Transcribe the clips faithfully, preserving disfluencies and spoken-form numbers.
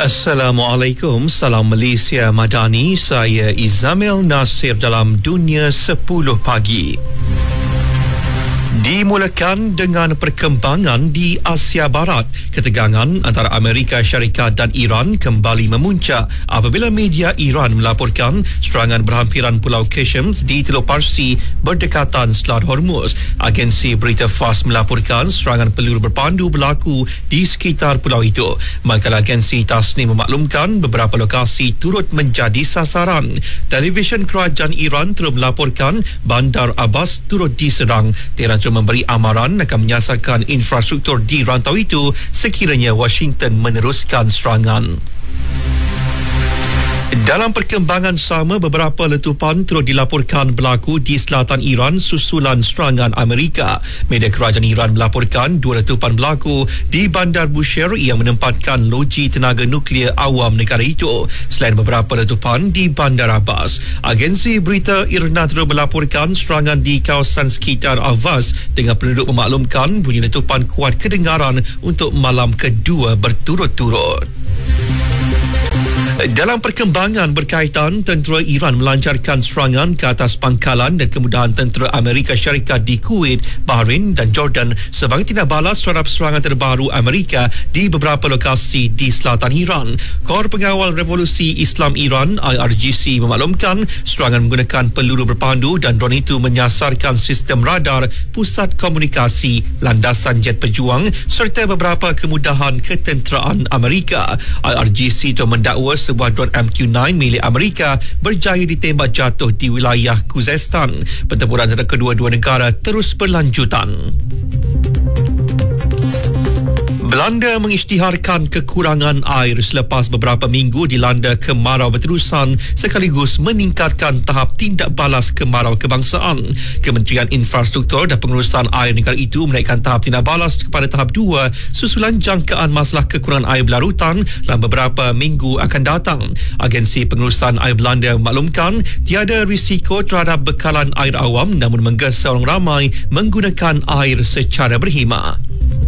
Assalamualaikum, salam Malaysia Madani. Saya Izamil Nasir dalam Dunia sepuluh Pagi. Dimulakan dengan perkembangan di Asia Barat. Ketegangan antara Amerika Syarikat dan Iran kembali memuncak apabila media Iran melaporkan serangan berhampiran Pulau Qasem di Teluk Parsi berdekatan Selat Hormuz. Agensi berita Fars melaporkan serangan peluru berpandu berlaku di sekitar pulau itu. Manakala agensi Tasnim memaklumkan beberapa lokasi turut menjadi sasaran. Televisyen kerajaan Iran terus melaporkan Bandar Abbas turut diserang. Tehran memberi amaran akan menyasarkan infrastruktur di rantau itu sekiranya Washington meneruskan serangan. Dalam perkembangan sama, beberapa letupan terus dilaporkan berlaku di selatan Iran susulan serangan Amerika. Media kerajaan Iran melaporkan dua letupan berlaku di Bandar Bushehr yang menempatkan loji tenaga nuklear awam negara itu, selain beberapa letupan di Bandar Abbas. Agensi berita IRNA terus melaporkan serangan di kawasan sekitar Avaz dengan penduduk memaklumkan bunyi letupan kuat kedengaran untuk malam kedua berturut-turut. Dalam perkembangan berkaitan, tentera Iran melancarkan serangan ke atas pangkalan dan kemudahan tentera Amerika Syarikat di Kuwait, Bahrain dan Jordan sebagai tindak balas terhadap serangan terbaru Amerika di beberapa lokasi di selatan Iran. Kor Pengawal Revolusi Islam Iran I R G C memaklumkan serangan menggunakan peluru berpandu dan drone itu menyasarkan sistem radar, pusat komunikasi, landasan jet pejuang serta beberapa kemudahan ketenteraan Amerika. I R G C itu mendakwa sebuah drone M Q sembilan milik Amerika berjaya ditembak jatuh di wilayah Khuzestan. Pertempuran antara kedua-dua negara terus berlanjutan. Belanda mengisytiharkan kekurangan air selepas beberapa minggu dilanda kemarau berterusan sekaligus meningkatkan tahap tindak balas kemarau kebangsaan. Kementerian Infrastruktur dan Pengurusan Air negara itu menaikkan tahap tindak balas kepada tahap dua susulan jangkaan masalah kekurangan air berlarutan dalam beberapa minggu akan datang. Agensi Pengurusan Air Belanda memaklumkan tiada risiko terhadap bekalan air awam namun menggesa orang ramai menggunakan air secara berkhidmat.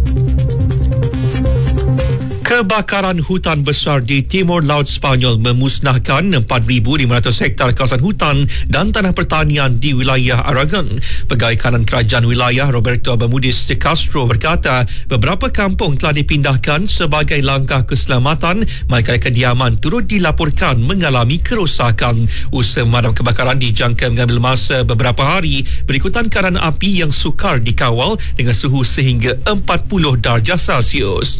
Kebakaran hutan besar di timur laut Sepanyol memusnahkan empat ribu lima ratus hektar kawasan hutan dan tanah pertanian di wilayah Aragon. Pegawai Kanan Kerajaan Wilayah Roberto Bermudez de Castro berkata beberapa kampung telah dipindahkan sebagai langkah keselamatan manakala kediaman turut dilaporkan mengalami kerosakan. Usaha memadam kebakaran dijangka mengambil masa beberapa hari berikutan keadaan api yang sukar dikawal dengan suhu sehingga empat puluh darjah Celsius.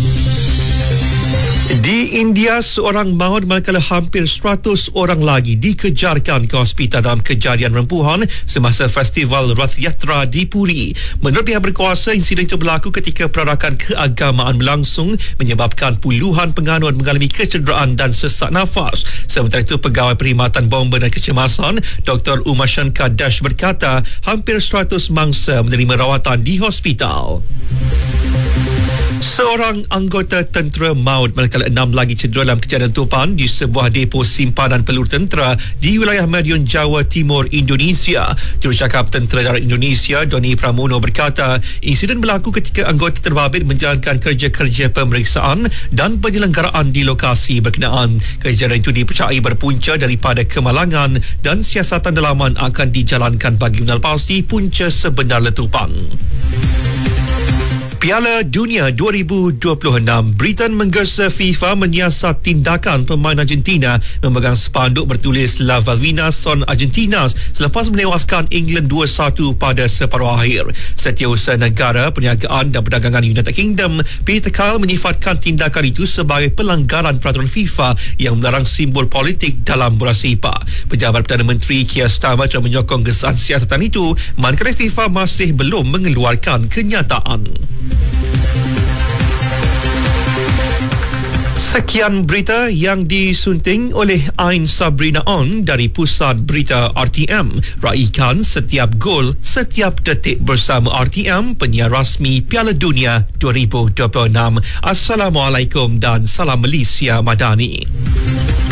Di India, seorang maut manakala hampir seratus orang lagi dikejarkan ke hospital dalam kejadian rempuhan semasa festival Rath Yatra di Puri. Menurut pihak berkuasa, insiden itu berlaku ketika perarakan keagamaan berlangsung menyebabkan puluhan penganut mengalami kecederaan dan sesak nafas. Sementara itu, Pegawai Perkhidmatan Bomba dan Kecemasan Doktor Umashankar Dash berkata hampir seratus mangsa menerima rawatan di hospital. Seorang anggota tentera maut manakala enam lagi cedera dalam kejadian tupan di sebuah depo simpanan peluru tentera di wilayah Madiun, Jawa Timur, Indonesia. Jurucakap Tentera Darat Indonesia, Doni Pramono berkata insiden berlaku ketika anggota terbabit menjalankan kerja-kerja pemeriksaan dan penyelenggaraan di lokasi berkenaan. Kejadian itu dipercayai berpunca daripada kemalangan dan siasatan dalaman akan dijalankan bagi mengenal pasti punca sebenar letupan. Piala Dunia dua ribu dua puluh enam, Britain menggesa FIFA menyiasat tindakan pemain Argentina memegang spanduk bertulis La Valvina son Argentinas selepas menewaskan England dua satu pada separuh akhir. Setiausaha Negara Perniagaan dan Perdagangan United Kingdom Peter Kyle menyifatkan tindakan itu sebagai pelanggaran peraturan FIFA yang melarang simbol politik dalam bola sepak. Pejabat Perdana Menteri Keir Starmer telah menyokong gesaan siasatan itu manakala FIFA masih belum mengeluarkan kenyataan. Sekian berita yang disunting oleh Ain Sabrina On dari Pusat Berita R T M. Raikan setiap gol, setiap detik bersama R T M, penyiar rasmi Piala Dunia dua ribu dua puluh enam. Assalamualaikum dan salam Malaysia Madani.